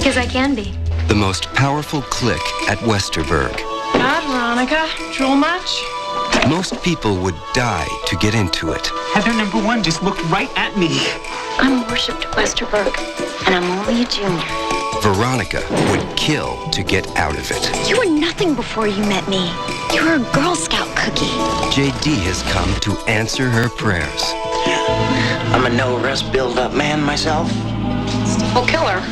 Because I can be. The most powerful clique at Westerberg. God, Veronica, drool much? Most people would die to get into it. Heather number one just looked right at me. I'm worshipped at Westerberg, and I'm only a junior. Veronica would kill to get out of it. You were nothing before you met me. You were a Girl Scout cookie. JD has come to answer her prayers. I'm a no-rest build-up man myself. Oh, killer.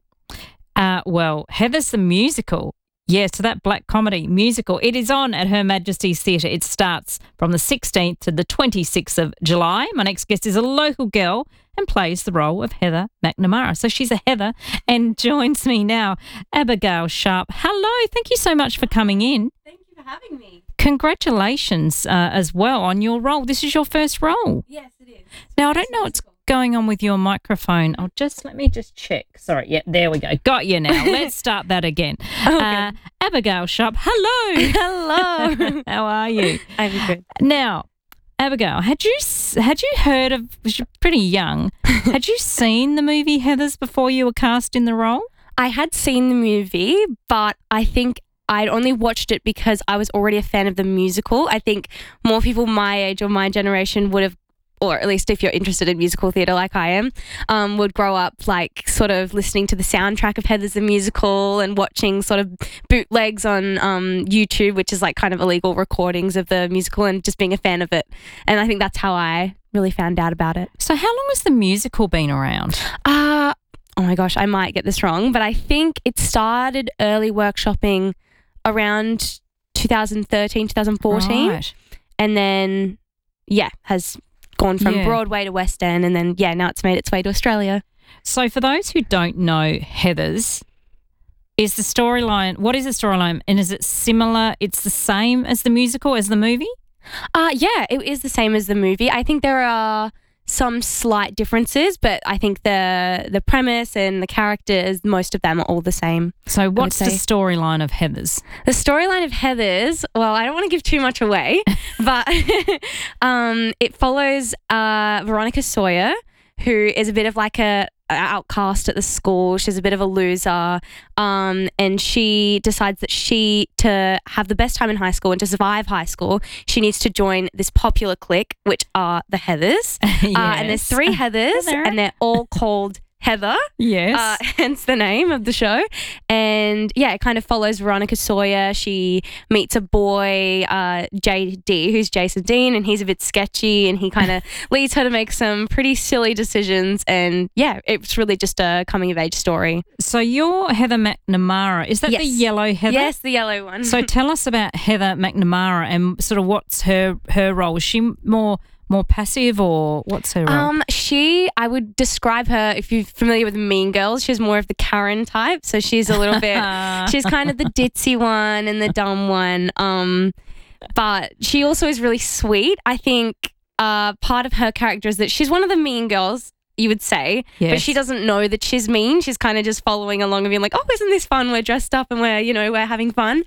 Well, Heathers the musical. Yes, so that black comedy musical. It is on at Her Majesty's Theatre. It starts from the 16th to the 26th of July. My next guest is a local girl and plays the role of Heather McNamara. So she's a Heather and joins me now, Abigail Sharp. Hello, thank you so much for coming in. Thank you for having me. Congratulations as well on your role. This is your first role. Yes, it is. Now, I don't know what's going on with your microphone. Let me just check. Sorry, yeah, there we go. Got you now. Let's start that again. Abigail Sharp, hello. Hello. How are you? I'm good. Now, Abigail, had you heard of, you're pretty young, had you seen the movie Heathers before you were cast in the role? I had seen the movie, but I think I'd only watched it because I was already a fan of the musical. I think more people my age or my generation would have, or at least if you're interested in musical theatre like I am, would grow up like sort of listening to the soundtrack of Heathers the Musical and watching sort of bootlegs on YouTube, which is like kind of illegal recordings of the musical, and just being a fan of it. And I think that's how I really found out about it. So how long has the musical been around? Oh my gosh, I might get this wrong, but I think it started early workshopping around 2013, 2014. Right. And then, has gone from Broadway to West End, and then, now it's made its way to Australia. So for those who don't know Heathers, what is the storyline, and is it similar, it's the same as the musical, as the movie? It is the same as the movie. I think there are some slight differences, but I think the premise and the characters, most of them are all the same. So what's the storyline of Heathers? The storyline of Heathers, well, I don't want to give too much away, but it follows Veronica Sawyer, who is a bit of like a outcast at the school. She's a bit of a loser, and she decides that to have the best time in high school and to survive high school, she needs to join this popular clique, which are the Heathers. Yes. And there's 3 Heathers, and they're all called Heather. Yes. Hence the name of the show. And it kind of follows Veronica Sawyer. She meets a boy, JD, who's Jason Dean, and he's a bit sketchy, and he kind of leads her to make some pretty silly decisions. And it's really just a coming of age story. So you're Heather McNamara. Is that the yellow Heather? Yes, the yellow one. So tell us about Heather McNamara and sort of what's her role. Is she more passive, or what's her role? I would describe her, if you're familiar with Mean Girls, she's more of the Karen type. So she's a little bit, she's kind of the ditzy one and the dumb one. But she also is really sweet. I think part of her character is that she's one of the mean girls, you would say, but she doesn't know that she's mean. She's kind of just following along and being like, oh, isn't this fun? We're dressed up and we're having fun.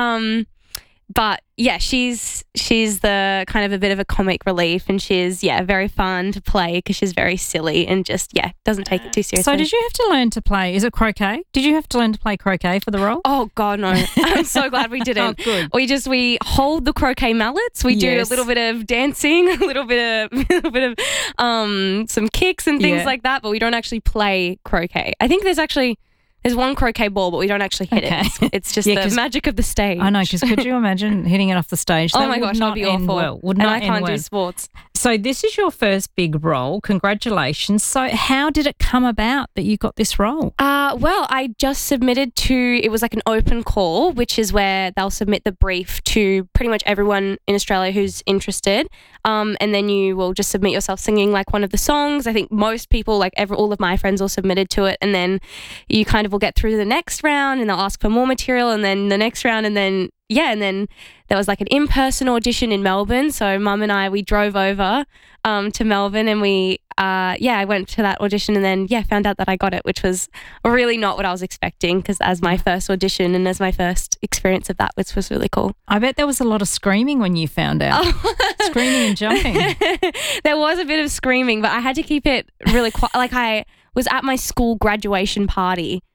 But she's the kind of a bit of a comic relief, and she's very fun to play because she's very silly and just doesn't take it too seriously. So did you have to learn to play? Is it croquet? Did you have to learn to play croquet for the role? Oh God, no! I'm so glad we didn't. Oh, good. We hold the croquet mallets. We do a little bit of dancing, a little bit of some kicks and things like that, but we don't actually play croquet. I think there's one croquet ball, but we don't actually hit it. It's just the magic of the stage. I know, because could you imagine hitting it off the stage? Oh my gosh, that'd be awful. And I can't do sports. So this is your first big role. Congratulations. So how did it come about that you got this role? Well, I just submitted it was like an open call, which is where they'll submit the brief to pretty much everyone in Australia who's interested. And then you will just submit yourself singing like one of the songs. I think most people, all of my friends all submitted to it. And then you kind of will get through to the next round and they'll ask for more material, and then the next round, and then there was like an in-person audition in Melbourne. So Mum and I, we drove over to Melbourne, and I went to that audition, and then found out that I got it, which was really not what I was expecting, because as my first audition and as my first experience of that, which was really cool. I bet there was a lot of screaming when you found out. Screaming and jumping. There was a bit of screaming, but I had to keep it really quiet. I was at my school graduation party,